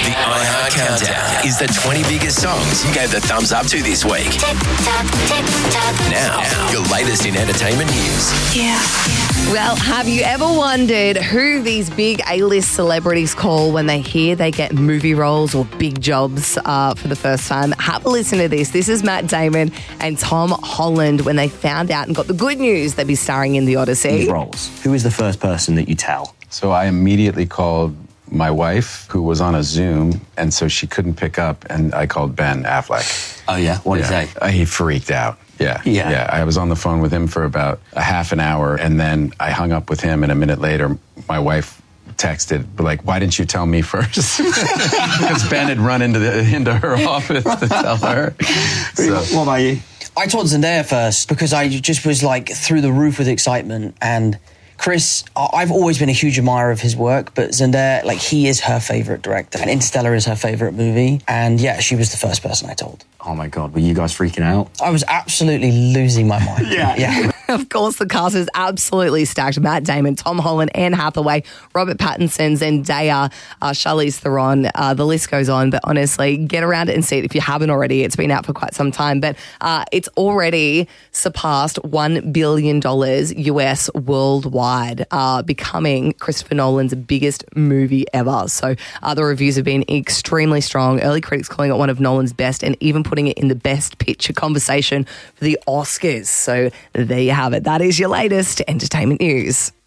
The iHeart Countdown is the 20 biggest songs you gave the thumbs up to this week. Now, your latest in entertainment news. Well, have you ever wondered who these big A-list celebrities call when they hear they get movie roles or big jobs for the first time? Have a listen to this. This is Matt Damon and Tom Holland when they found out and got the good news they'd be starring in The Odyssey. Roles. Who is the first person that you tell? So I immediately called my wife, who was on a Zoom, and so she couldn't pick up, and I called Ben Affleck. Oh, yeah? What did he say? He freaked out. Yeah. I was on the phone with him for about a half an hour, and then I hung up with him, and a minute later, my wife texted, like, why didn't you tell me first? Because Ben had run into her office to tell her. So, What about you? I told Zendaya first because I just was like through the roof with excitement. And Chris, I've always been a huge admirer of his work, but Zendaya, like, he is her favourite director. And Interstellar is her favourite movie. And yeah, she was the first person I told. Oh my God, were you guys freaking out? I was absolutely losing my mind. Yeah. Of course, the cast is absolutely stacked. Matt Damon, Tom Holland, Anne Hathaway, Robert Pattinson, Zendaya, Charlize Theron. The list goes on. But honestly, get around it and see it if you haven't already. It's been out for quite some time. But it's already surpassed $1 billion US worldwide, becoming Christopher Nolan's biggest movie ever. So the reviews have been extremely strong. Early critics calling it one of Nolan's best and even putting it in the best picture conversation for the Oscars. So there you have it. That is your latest entertainment news.